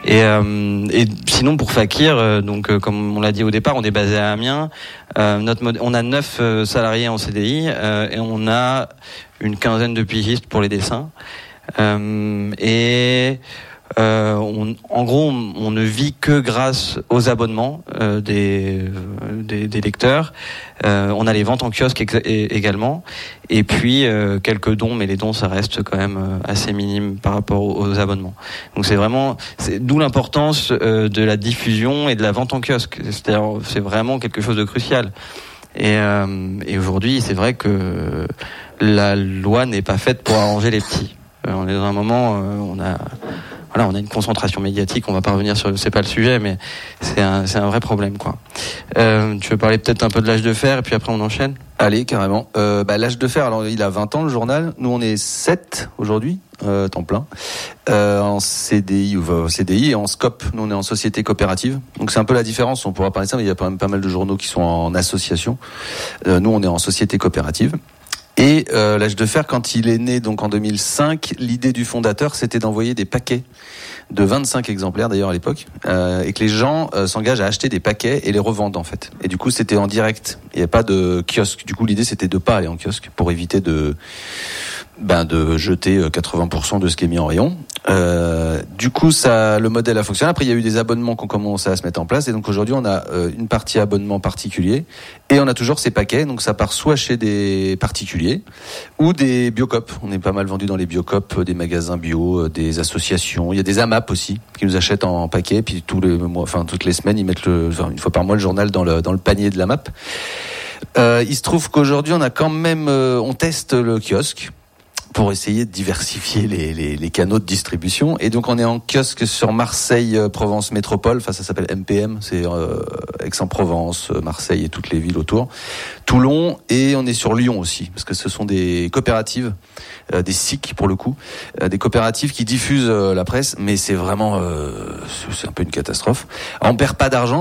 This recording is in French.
Et sinon pour Fakir, comme on l'a dit au départ, on est basé à Amiens. On a 9 salariés en CDI et on a une quinzaine de pigistes pour les dessins. En gros, on ne vit que grâce aux abonnements des lecteurs. On a les ventes en kiosque également, et puis quelques dons, mais les dons ça reste quand même assez minime par rapport aux abonnements. Donc c'est d'où l'importance de la diffusion et de la vente en kiosque. C'est-à-dire, c'est vraiment quelque chose de crucial. Et aujourd'hui, c'est vrai que la loi n'est pas faite pour arranger les petits. On est dans un moment, on a une concentration médiatique, on va pas revenir sur, c'est pas le sujet, mais c'est un vrai problème, quoi. Tu veux parler peut-être un peu de l'âge de fer, et puis après on enchaîne? Allez, carrément. L'âge de fer, alors il a 20 ans le journal, nous on est 7 aujourd'hui, temps plein, en CDI et en SCOP, nous on est en société coopérative, donc c'est un peu la différence, on pourra parler de ça, mais il y a quand même pas mal de journaux qui sont en association, nous on est en société coopérative. Et l'âge de fer, quand il est né donc en 2005, l'idée du fondateur, c'était d'envoyer des paquets de 25 exemplaires d'ailleurs à l'époque, et que les gens s'engagent à acheter des paquets et les revendent en fait. Et du coup, c'était en direct. Il n'y avait pas de kiosque. Du coup, l'idée c'était de pas aller en kiosque pour éviter de jeter 80% de ce qui est mis en rayon. Du coup, le modèle a fonctionné. Après, il y a eu des abonnements qui ont commencé à se mettre en place. Et donc, aujourd'hui, on a une partie abonnement particulier. Et on a toujours ces paquets. Donc, ça part soit chez des particuliers ou des biocoop. On est pas mal vendu dans les biocoop, des magasins bio, des associations. Il y a des AMAP aussi qui nous achètent en paquet. Puis toutes les semaines, ils mettent une fois par mois le journal dans le panier de l'AMAP. Il se trouve qu'aujourd'hui, on a quand même, on teste le kiosque pour essayer de diversifier les canaux de distribution. Et donc on est en kiosque sur Marseille, Provence Métropole, ça s'appelle MPM, c'est Aix-en-Provence, Marseille et toutes les villes autour. Toulon, et on est sur Lyon aussi, parce que ce sont des coopératives, des SIC pour le coup, des coopératives qui diffusent la presse, mais c'est vraiment, c'est un peu une catastrophe. On perd pas d'argent.